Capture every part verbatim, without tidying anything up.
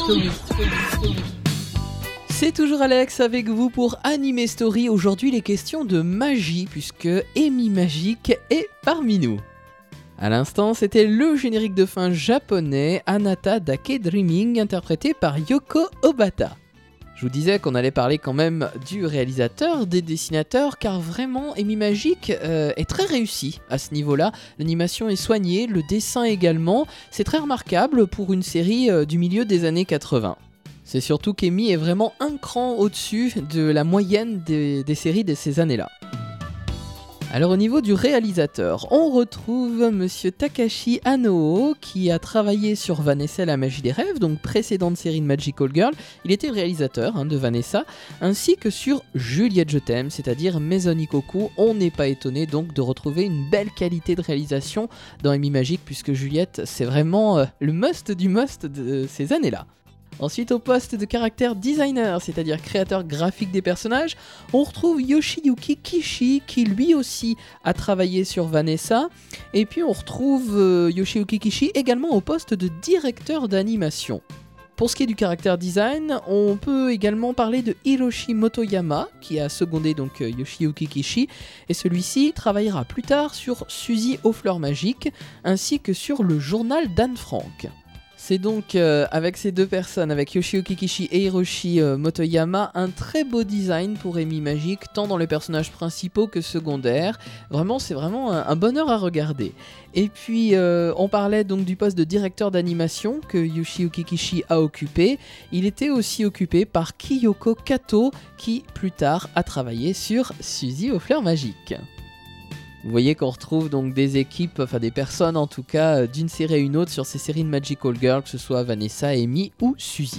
Story. C'est toujours Alex avec vous pour Anime Story. Aujourd'hui, les questions de magie, puisque Amy Magique est parmi nous. À l'instant, c'était le générique de fin japonais Anata Dake Dreaming, interprété par Yoko Obata. Je vous disais qu'on allait parler quand même du réalisateur, des dessinateurs, car vraiment, Amy Magique euh, est très réussi à ce niveau-là. L'animation est soignée, le dessin également. C'est très remarquable pour une série euh, du milieu des années quatre-vingts. C'est surtout qu'Amy est vraiment un cran au-dessus de la moyenne des, des séries de ces années-là. Alors au niveau du réalisateur, on retrouve Monsieur Takashi Anoo qui a travaillé sur Vanessa la magie des rêves, donc précédente série de Magical Girl. Il était le réalisateur hein, de Vanessa, ainsi que sur Juliette je t'aime, c'est-à-dire Maison Ikkoku. On n'est pas étonné donc de retrouver une belle qualité de réalisation dans Amy Magique, puisque Juliette c'est vraiment euh, le must du must de ces années-là. Ensuite, au poste de caractère designer, c'est-à-dire créateur graphique des personnages, on retrouve Yoshiyuki Kishi, qui lui aussi a travaillé sur Vanessa. Et puis on retrouve euh, Yoshiyuki Kishi également au poste de directeur d'animation. Pour ce qui est du caractère design, on peut également parler de Hiroshi Motoyama, qui a secondé donc euh, Yoshiyuki Kishi, et celui-ci travaillera plus tard sur Suzy aux fleurs magiques, ainsi que sur le journal d'Anne Frank. C'est donc euh, avec ces deux personnes, avec Yoshiyuki Kishi et Hiroshi euh, Motoyama, un très beau design pour Amy Magique, tant dans les personnages principaux que secondaires. Vraiment, c'est vraiment un, un bonheur à regarder. Et puis, euh, on parlait donc du poste de directeur d'animation que Yoshiyuki Kishi a occupé. Il était aussi occupé par Kyoko Kato, qui plus tard a travaillé sur Suzy aux fleurs magiques. Vous voyez qu'on retrouve donc des équipes, enfin des personnes en tout cas, d'une série à une autre sur ces séries de Magical Girl, que ce soit Vanessa, Amy ou Suzy.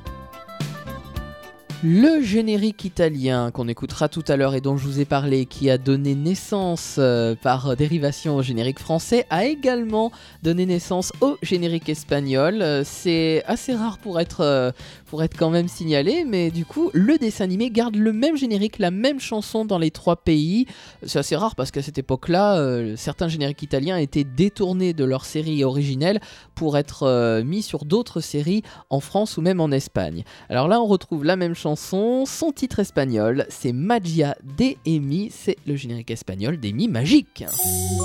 Le générique italien qu'on écoutera tout à l'heure et dont je vous ai parlé, qui a donné naissance euh, par dérivation au générique français, a également donné naissance au générique espagnol. Euh, c'est assez rare pour être, euh, pour être quand même signalé, mais du coup, le dessin animé garde le même générique, la même chanson dans les trois pays. C'est assez rare parce qu'à cette époque-là, euh, certains génériques italiens étaient détournés de leur série originelle pour être euh, mis sur d'autres séries en France ou même en Espagne. Alors là, on retrouve la même chanson. Son titre espagnol, c'est Magia de Amy, c'est le générique espagnol d'Amy Magique.